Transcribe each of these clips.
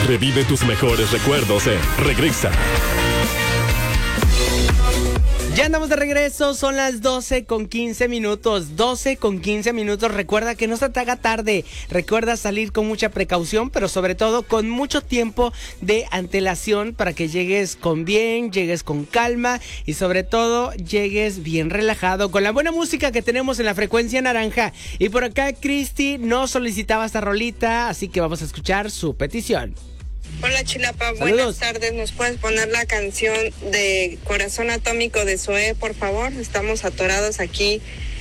Revive tus mejores recuerdos en Regresa. Ya andamos de regreso, son las 12:15. 12:15. Recuerda que no se te haga tarde. Recuerda salir con mucha precaución, pero sobre todo con mucho tiempo de antelación para que llegues con bien, llegues con calma y sobre todo llegues bien relajado con la buena música que tenemos en la frecuencia naranja. Y por acá Cristi nos solicitaba esta rolita, así que vamos a escuchar su petición. Hola Chilapa, Saludos. Buenas tardes. ¿Nos puedes poner la canción de Corazón Atómico de Zoé, por favor? Estamos atorados aquí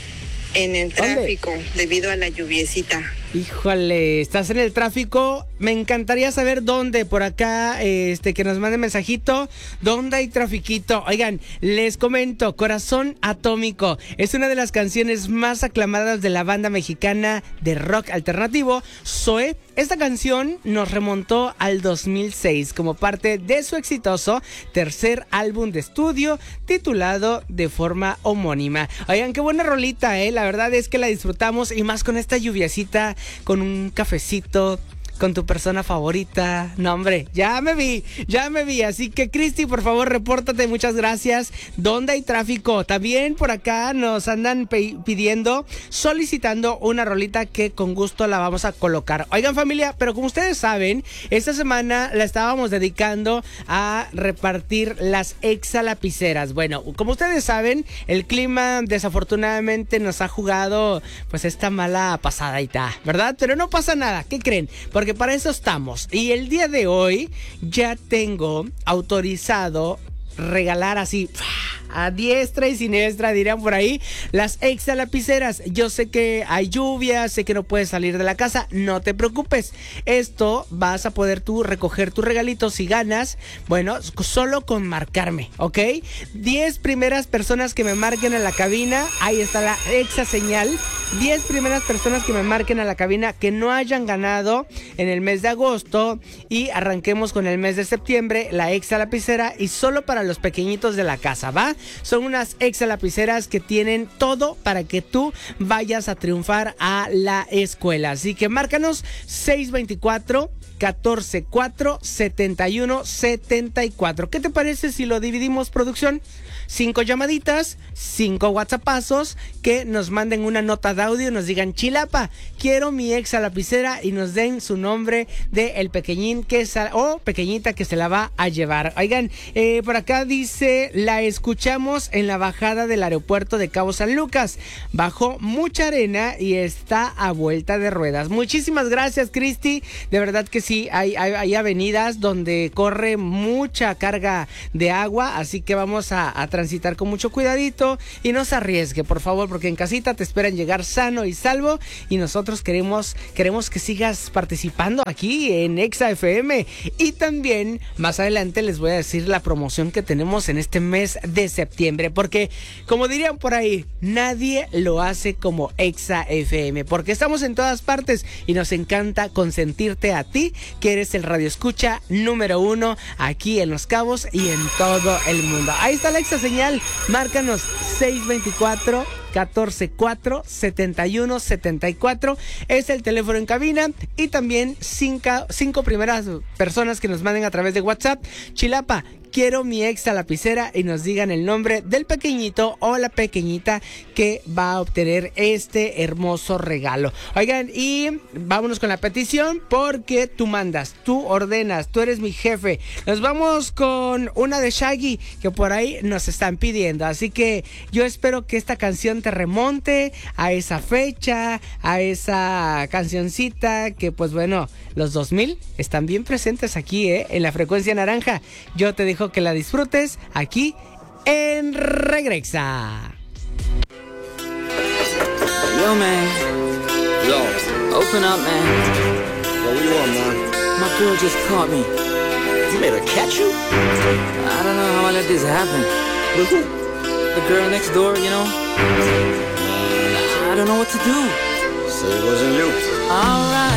en el tráfico debido a la lluviecita. Híjole, ¿estás en el tráfico? Me encantaría saber dónde, por acá, que nos mande mensajito, dónde hay trafiquito. Oigan, les comento, Corazón Atómico es una de las canciones más aclamadas de la banda mexicana de rock alternativo, Zoé. Esta canción nos remontó al 2006 como parte de su exitoso tercer álbum de estudio titulado de forma homónima. Oigan, qué buena rolita, la verdad es que la disfrutamos y más con esta lluviacita, con un cafecito, con tu persona favorita. No, hombre, ya me vi. Así que, Cristi, por favor, repórtate. Muchas gracias. ¿Dónde hay tráfico? También por acá nos andan pidiendo, solicitando una rolita que con gusto la vamos a colocar. Oigan, familia, pero como ustedes saben, esta semana la estábamos dedicando a repartir las exalapiceras. Bueno, como ustedes saben, el clima desafortunadamente nos ha jugado pues esta mala pasadita, ¿verdad? Pero no pasa nada. ¿Qué creen? Porque para eso estamos. Y el día de hoy ya tengo autorizado regalar así a diestra y siniestra, dirían por ahí, las exalapiceras. Yo sé que hay lluvia, sé que no puedes salir de la casa, no te preocupes. Esto vas a poder tú recoger tu regalito si ganas, bueno, solo con marcarme, ¿ok? 10 primeras personas que me marquen a la cabina, ahí está la exa señal. 10 primeras personas que me marquen a la cabina que no hayan ganado en el mes de agosto y arranquemos con el mes de septiembre, la exalapicera, y solo para los pequeñitos de la casa, ¿va? Son unas exalapiceras que tienen todo para que tú vayas a triunfar a la escuela. Así que márcanos 624-14-4-71-74. ¿Qué te parece si lo dividimos, producción? 5 llamaditas, 5 WhatsAppazos, que nos manden una nota de audio y nos digan: Chilapa, quiero mi exalapicera, y nos den su nombre de el pequeñín o pequeñita que se la va a llevar. Oigan, por acá dice: la escuchamos en la bajada del aeropuerto de Cabo San Lucas. Bajó mucha arena y está a vuelta de ruedas. Muchísimas gracias, Cristi. De verdad que sí, hay avenidas donde corre mucha carga de agua, así que vamos a transitar con mucho cuidadito y no se arriesgue, por favor, porque en casita te esperan llegar sano y salvo, y nosotros queremos que sigas participando aquí en Exa FM. Y también más adelante les voy a decir la promoción que tenemos en este mes de septiembre, porque como dirían por ahí, nadie lo hace como Exa FM, porque estamos en todas partes y nos encanta consentirte a ti, que eres el radioescucha número 1 aquí en Los Cabos y en todo el mundo. Ahí está la Exa señal, márcanos 624-14-4-71-74 es el teléfono en cabina, y también 5 primeras personas que nos manden a través de WhatsApp: Chilapa, quiero mi exalapicera, y nos digan el nombre del pequeñito o la pequeñita que va a obtener este hermoso regalo. Oigan, y vámonos con la petición, porque tú mandas, tú ordenas, tú eres mi jefe. Nos vamos con una de Shaggy que por ahí nos están pidiendo, así que yo espero que esta canción te remonte a esa fecha, a esa cancioncita que pues bueno, los 2000 están bien presentes aquí, en la frecuencia naranja. Yo te dejo que la disfrutes aquí en Regresa. Yo, man. Yo. Open up, man. Yo, what you want, man? My girl just caught me. You made her catch you? I don't know how I let this happen. With who? The girl next door, you know? I don't know what to do. So it wasn't you. Alright.